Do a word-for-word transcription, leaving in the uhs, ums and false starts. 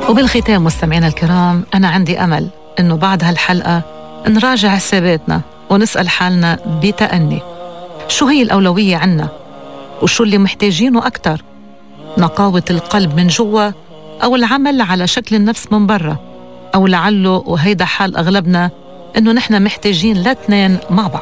وبالختام مستمعينا الكرام، أنا عندي أمل إنه بعد هالحلقة نراجع حساباتنا ونسأل حالنا بتأني شو هي الأولوية عنا وشو اللي محتاجينه أكتر، نقاوة القلب من جوا أو العمل على شكل النفس من برا، أو لعله وهيدا حال أغلبنا إنه نحن محتاجين الاثنين مع بعض.